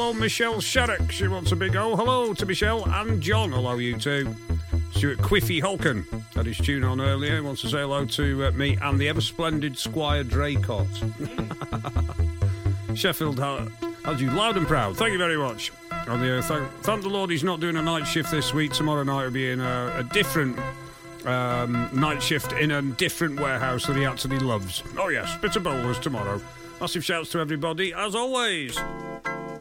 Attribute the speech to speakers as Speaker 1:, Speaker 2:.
Speaker 1: Hello, Michelle Sherrick. She wants a big hello to Michelle and John. Hello, you too. Stuart Quiffy Holken had his tune on earlier. He wants to say hello to me and the ever-splendid Squire Draycott. Sheffield has you loud and proud. Thank you very much. And thank the Lord he's not doing a night shift this week. Tomorrow night will be in a different night shift in a different warehouse that he actually loves. Oh yes, bit of bowlers tomorrow. Massive shouts to everybody, as always.